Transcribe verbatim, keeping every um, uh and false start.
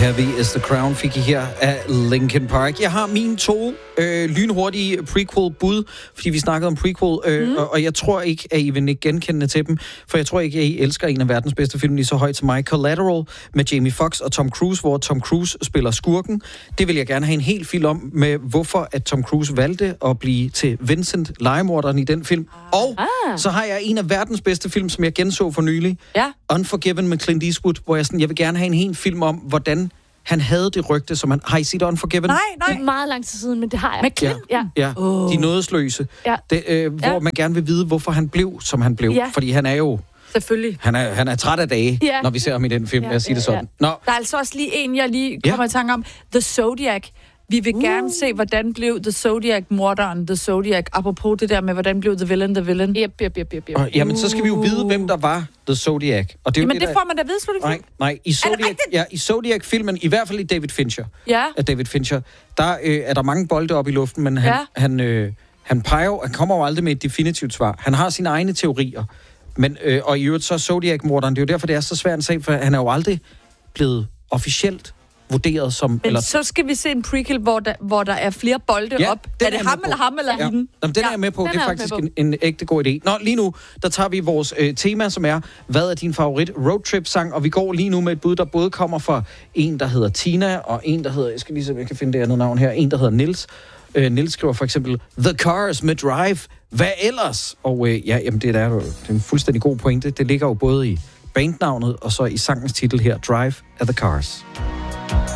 Heavy is the Crown fik I her af Linkin Park. Jeg har mine to øh, lynhurtige prequel-bud, fordi vi snakkede om prequel, øh, mm. og, og jeg tror ikke, at I vil ikke genkende til dem, for jeg tror ikke, at I elsker en af verdens bedste film lige så højt som mig. Collateral med Jamie Foxx og Tom Cruise, hvor Tom Cruise spiller skurken. Det vil jeg gerne have en hel film om, med hvorfor at Tom Cruise valgte at blive til Vincent, legemorderen i den film. Og ah. så har jeg en af verdens bedste film, som jeg genså for nylig. Ja. Unforgiven med Clint Eastwood, hvor jeg, sådan, jeg vil gerne have en hel film om, hvordan han havde det rygte, som han... Har I set Unforgiven? Nej, nej. Det er meget lang tid siden, men det har jeg. Med Clint? Ja. Ja, oh. De nådesløse. Ja. Det, øh, hvor ja. man gerne vil vide, hvorfor han blev, som han blev. Ja. Fordi han er jo... Selvfølgelig. Han er, han er træt af dage, ja. når vi ser ham i den film, ja, jeg siger det sådan. Ja. Nå. Der er altså også lige en, jeg lige kommer ja. i tanke om. The Zodiac. Vi vil uh. gerne se, hvordan blev The Zodiac-morderen, The Zodiac, apropos det der med, hvordan blev The Villain, The Villain. Yep, yep, yep, yep, yep. Og, jamen, så skal vi jo vide, hvem der var The Zodiac. Og det er jamen, det, det der... får man da vide, slut i Nej, nej. I Zodiac, ja, i Zodiac-filmen, i hvert fald i David Fincher, ja. af David Fincher, der øh, er der mange bolde op i luften, men han, ja. han, øh, han peger jo, han kommer jo aldrig med et definitivt svar. Han har sine egne teorier. Men, øh, og i øvrigt så Zodiac-morderen, det er jo derfor, det er så svært en sag, for han er jo aldrig blevet officielt vurderet som... Men eller... så skal vi se en prequel, hvor der, hvor der er flere bolde ja, op. Er det ham eller ham eller ja. hende? Jamen, den ja, er jeg med på. Det er er faktisk en, en ægte god idé. Nå, lige nu, der tager vi vores øh, tema, som er, hvad er din favorit roadtrip-sang? Og vi går lige nu med et bud, der både kommer fra en, der hedder Tina, og en, der hedder... Jeg skal lige se, om jeg kan finde det andet navn her. En, der hedder Nils. Øh, Nils skriver for eksempel, The Cars med Drive. Hvad ellers? Og øh, ja, jamen, det er, det er en fuldstændig god pointe. Det ligger jo både i bandnavnet, og så i sangens titel her, Drive af The Cars.